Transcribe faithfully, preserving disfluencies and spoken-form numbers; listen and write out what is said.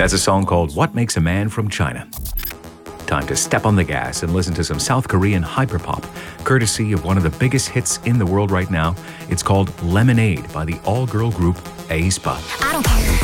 That's a song called What Makes a Man from China. Time to step on the gas and listen to some South Korean hyperpop, courtesy of one of the biggest hits in the world right now. It's called Lemonade by the all-girl group aespa. I don't care.